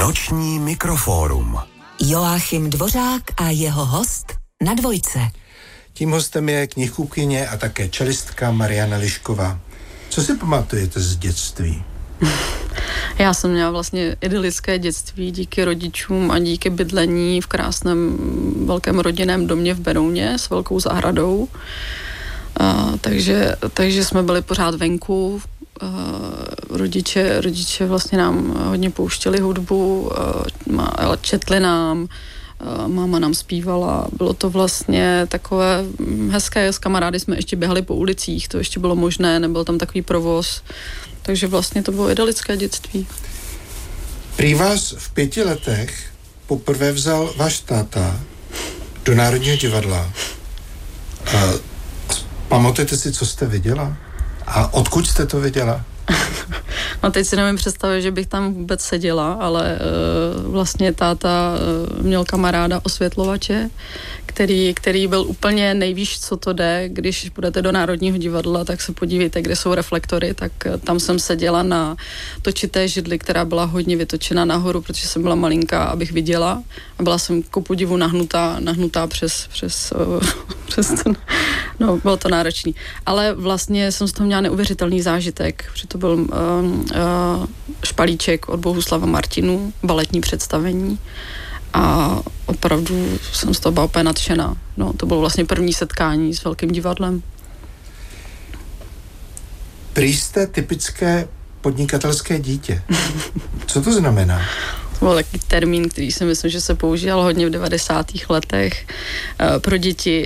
Noční mikrofórum. Joachim Dvořák a jeho host na Dvojce. Tím hostem je knihkupkyně a také čelistka Mariana Lišková. Co si pamatujete z dětství? Já jsem měla vlastně idylické dětství díky rodičům a díky bydlení v krásném velkém rodinném domě v Berouně s velkou zahradou. Takže jsme byli pořád venku. Rodiče vlastně nám hodně pouštěli hudbu, četli nám, máma nám zpívala. Bylo to vlastně takové hezké, s kamarády jsme ještě běhali po ulicích, to ještě bylo možné, nebyl tam takový provoz. Takže vlastně to bylo idylické dětství. Prý vás v 5 letech poprvé vzal váš táta do Národního divadla. Pamatujete si, co jste viděla? A odkud jste to viděla? No teď si nevím představit, že bych tam vůbec seděla, ale vlastně táta měl kamaráda osvětlovače, který byl úplně nejvíc, co to jde. Když půjdete do Národního divadla, tak se podívejte, kde jsou reflektory, tak tam jsem seděla na točité židli, která byla hodně vytočena nahoru, protože jsem byla malinká, abych viděla. A byla jsem ku podivu nahnutá přes ten... No, bylo to náročný. Ale vlastně jsem z toho měla neuvěřitelný zážitek, protože to byl Špalíček od Bohuslava Martinů, baletní představení. A opravdu jsem z toho byla úplně nadšená. No, to bylo vlastně první setkání s velkým divadlem. Prý jste typické podnikatelské dítě. Co to znamená? To byl takový termín, který si myslím, že se používal hodně v 90. letech pro děti,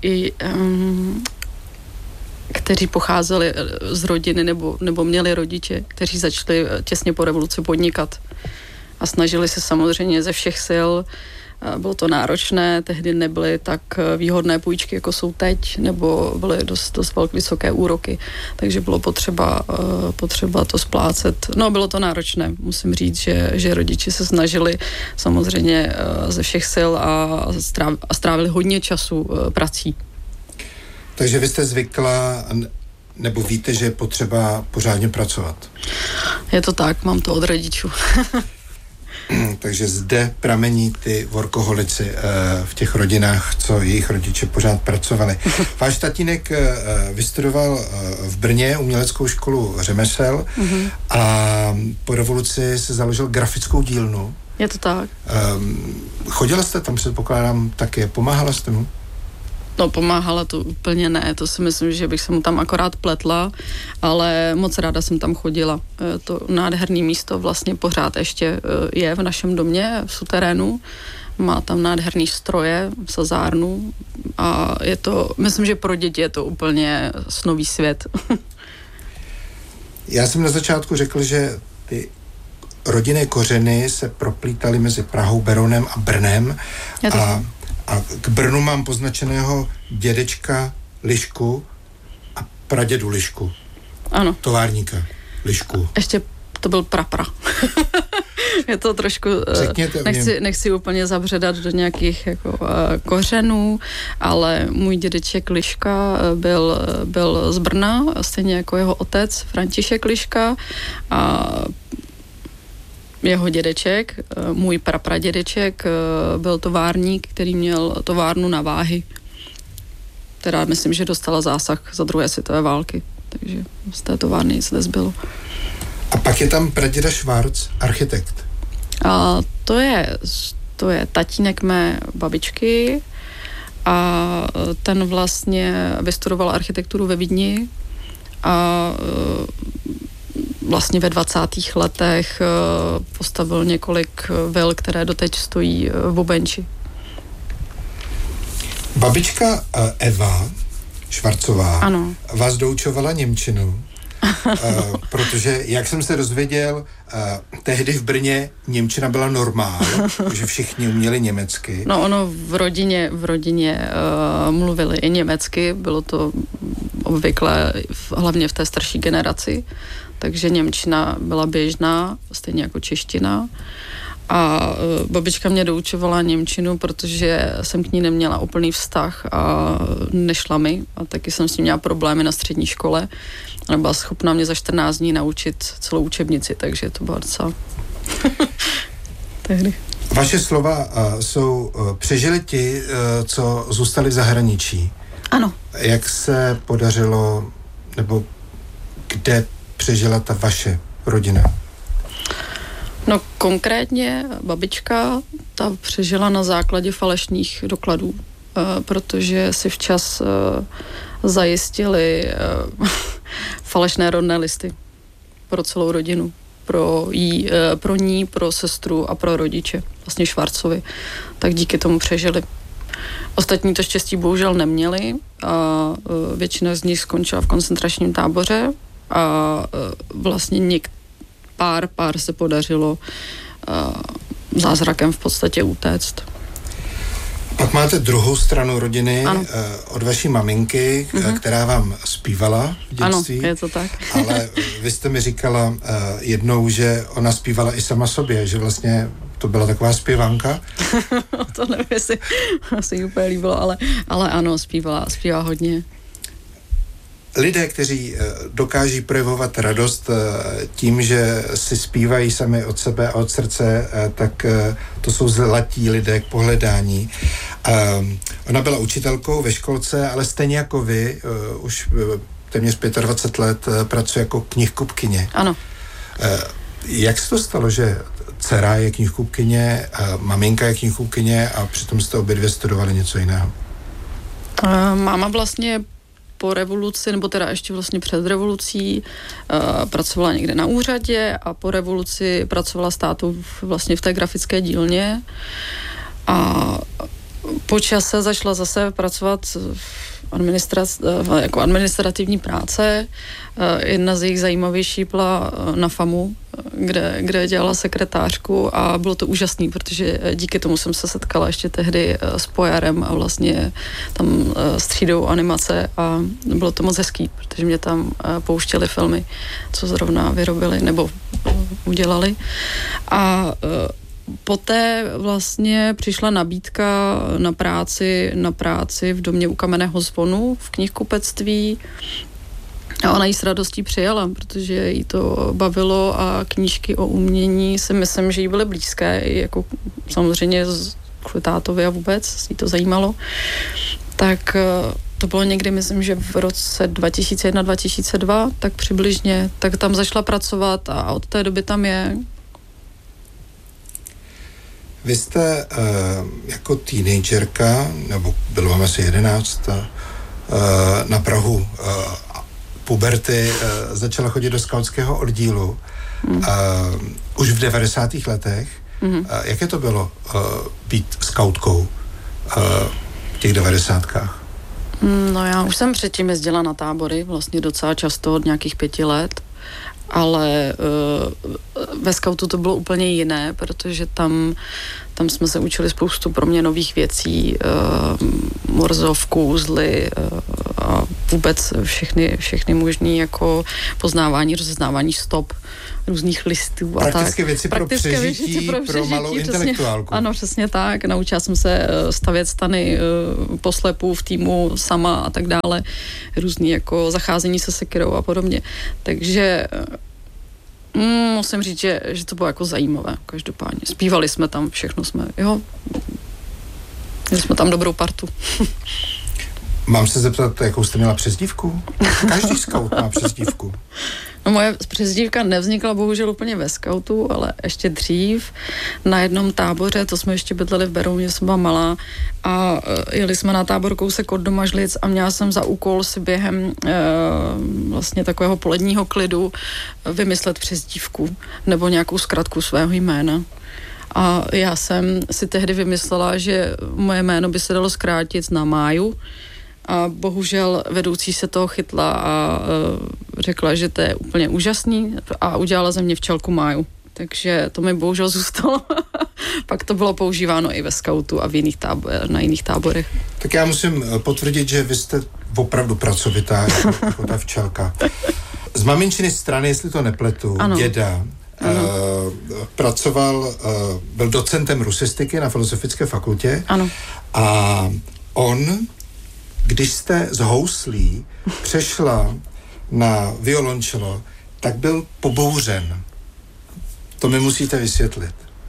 kteří pocházeli z rodiny nebo měli rodiče, kteří začali těsně po revoluci podnikat. A snažili se samozřejmě ze všech sil. Bylo to náročné, tehdy nebyly tak výhodné půjčky, jako jsou teď, nebo byly dost vysoké úroky, takže bylo potřeba to splácet. No, bylo to náročné, musím říct, že rodiče se snažili samozřejmě ze všech sil a strávili hodně času prací. Takže vy jste zvykla, nebo víte, že je potřeba pořádně pracovat? Je to tak, mám to od rodičů. Takže zde pramení ty workoholici v těch rodinách, co jejich rodiče pořád pracovali. Váš tatínek vystudoval v Brně uměleckou školu řemesel a po revoluci se založil grafickou dílnu. Je to tak. Chodila jste tam, předpokládám, taky, pomáhala jste mu? No, pomáhala to úplně ne, to si myslím, že bych se mu tam akorát pletla, ale moc ráda jsem tam chodila. To nádherné místo vlastně pořád ještě je v našem domě, v suterénu. Má tam nádherný stroje, sazárnu a je to, myslím, že pro děti je to úplně snový svět. Já jsem na začátku řekl, že ty rodinné kořeny se proplítaly mezi Prahou, Berounem a Brnem a k Brnu mám poznačeného dědečka Lišku a pradědu Lišku. Ano. Továrníka Lišku. Ještě to byl prapra. Je to trošku... Nechci úplně zabředat do nějakých jako, kořenů, ale můj dědeček Liška byl z Brna, stejně jako jeho otec František Liška a jeho dědeček, můj prapradědeček, byl továrník, který měl továrnu na váhy, která myslím, že dostala zásah za druhé světové války, takže z té továrny nic nezbylo. A pak je tam praděda Švarc, architekt. A to je tatínek mé babičky a ten vlastně vystudoval architekturu ve Vídni a vlastně ve 20. letech postavil několik vil, které doteď stojí v Bubenči. Babička Eva Švarcová ano. Vás doučovala němčinu, protože, jak jsem se dozvěděl, tehdy v Brně němčina byla normál, že všichni uměli německy. No ono v rodině mluvili i německy, bylo to obvykle hlavně v té starší generaci, takže němčina byla běžná, stejně jako čeština. A babička mě doučovala němčinu, protože jsem k ní neměla úplný vztah a nešla mi. A taky jsem s ní měla problémy na střední škole. A nebyla schopná mě za 14 dní naučit celou učebnici, takže to bylo docela... tehdy. Vaše slova jsou přežili ti, co zůstali v zahraničí. Ano. Jak se podařilo, nebo kde přežila ta vaše rodina? No konkrétně babička, ta přežila na základě falešných dokladů, protože si včas zajistili falešné rodné listy pro celou rodinu. Pro ní, pro sestru a pro rodiče, vlastně Švarcovi. Tak díky tomu přežili. Ostatní to štěstí bohužel neměli a většina z nich skončila v koncentračním táboře a vlastně pár se podařilo zázrakem v podstatě utéct. Pak máte druhou stranu rodiny od vaší maminky, která vám zpívala v dětství. Ano, je to tak. Ale vy jste mi říkala jednou, že ona zpívala i sama sobě, že vlastně to byla taková zpěvánka. To nevím, jestli se jí úplně líbilo, ale ano, zpívala hodně. Lidé, kteří dokáží projevovat radost tím, že si zpívají sami od sebe a od srdce, tak to jsou zlatí lidé k pohledání. Ona byla učitelkou ve školce, ale stejně jako vy, už téměř 25 let pracuje jako knihkupkyně. Ano. Jak se to stalo, že dcera je knihkupkyně, maminka je knihkupkyně a přitom jste obě dvě studovali něco jiného? Máma vlastně po revoluci, nebo teda ještě vlastně před revolucí, pracovala někde na úřadě a po revoluci pracovala s tátou vlastně v té grafické dílně a po čase začala zase pracovat jako administrativní práce. Jedna z jejich zajímavější byla na FAMu, kde dělala sekretářku a bylo to úžasný, protože díky tomu jsem se setkala ještě tehdy s Pojarem a vlastně tam s třídou animace a bylo to moc hezký, protože mě tam pouštěli filmy, co zrovna vyrobili nebo udělali. A poté vlastně přišla nabídka na práci v domě u Kamenného zvonu v knihkupectví a ona ji s radostí přijala, protože jí to bavilo a knížky o umění si myslím, že jí byly blízké, jako samozřejmě kvůli tátovi a vůbec jí to zajímalo. Tak to bylo někdy, myslím, že v roce 2001-2002, tak přibližně, tak tam začala pracovat a od té doby tam je. Vy jste jako teenagerka, nebo bylo vám asi 11, na prahu puberty začala chodit do skautského oddílu už v 90. letech. Jaké to bylo být skautkou v těch 90kách? No já už jsem předtím jezdila na tábory, vlastně docela často od nějakých 5 let. Ale ve skautu to bylo úplně jiné, protože tam jsme se učili spoustu pro mě nových věcí, morzovku, uzly a vůbec všechny možný jako poznávání, rozeznávání stop, různých listů a praktické tak. Věci pro přežití, pro malou intelektuálku. Ano, přesně tak. Naučila jsem se stavět stany poslepů v týmu sama a tak dále. Různý jako zacházení se sekirou a podobně. Takže musím říct, že to bylo jako zajímavé, každopádně. Zpívali jsme tam, všechno jsme, měli jsme tam dobrou partu. Mám se zeptat, jakou jste měla přezdívku? Každý skaut má přezdívku. No moje přezdívka nevznikla bohužel úplně ve skautu, ale ještě dřív na jednom táboře, to jsme ještě bydleli v Berouně, jsem byla malá a jeli jsme na tábor kousek od Domažlic a měla jsem za úkol si během vlastně takového poledního klidu vymyslet přezdívku nebo nějakou zkratku svého jména. A já jsem si tehdy vymyslela, že moje jméno by se dalo zkrátit na Máju. A bohužel vedoucí se toho chytla a řekla, že to je úplně úžasný a udělala ze mě včelku Máju. Takže to mi bohužel zůstalo. Pak to bylo používáno i ve skautu a na jiných táborech. Tak já musím potvrdit, že vy jste opravdu pracovitá jako ta včelka. Z maminčiny strany, jestli to nepletu, ano. Děda pracoval, byl docentem rusistiky na Filozofické fakultě. Ano. A on, když jste z houslí přešla na violončelo, tak byl pobouřen. To mi musíte vysvětlit.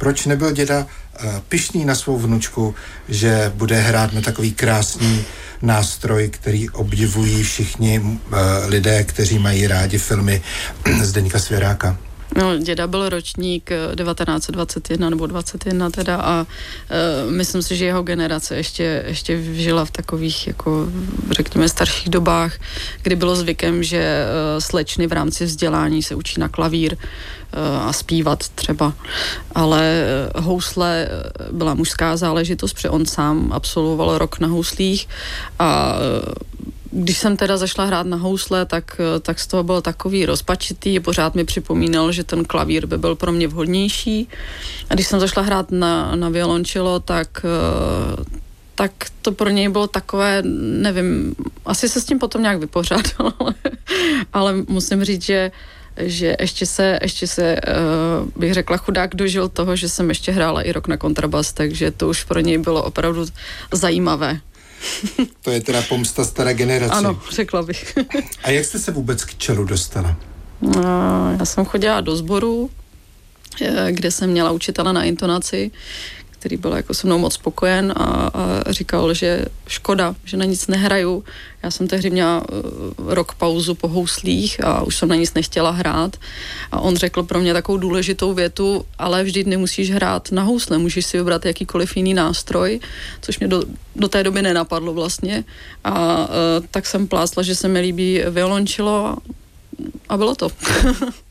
Proč nebyl děda pyšný na svou vnučku, že bude hrát na takový krásný nástroj, který obdivují všichni lidé, kteří mají rádi filmy Zdeňka Svěráka? No, děda byl ročník 1921 nebo 21 teda a myslím si, že jeho generace ještě žila v takových, jako řekněme, starších dobách, kdy bylo zvykem, že slečny v rámci vzdělání se učí na klavír a zpívat třeba, ale housle byla mužská záležitost, protože on sám absolvoval rok na houslích a když jsem teda zašla hrát na housle, tak z toho byl takový rozpačitý, pořád mi připomínal, že ten klavír by byl pro mě vhodnější. A když jsem zašla hrát na violončelo, tak to pro něj bylo takové, nevím, asi se s tím potom nějak vypořádal, ale musím říct, že ještě se bych řekla, chudák dožil toho, že jsem ještě hrála i rok na kontrabas, takže to už pro něj bylo opravdu zajímavé. To je teda pomsta staré generaci. Ano, řekla bych. A jak jste se vůbec k čelu dostala? Já jsem chodila do sboru, kde jsem měla učitele na intonaci, který byl jako se mnou moc spokojen a říkal, že škoda, že na nic nehraju. Já jsem tehdy měla rok pauzu po houslích a už jsem na nic nechtěla hrát. A on řekl pro mě takovou důležitou větu, ale vždyť nemusíš hrát na housle, můžeš si vybrat jakýkoliv jiný nástroj, což mě do té doby nenapadlo vlastně. A tak jsem plásla, že se mi líbí violončelo a bylo to.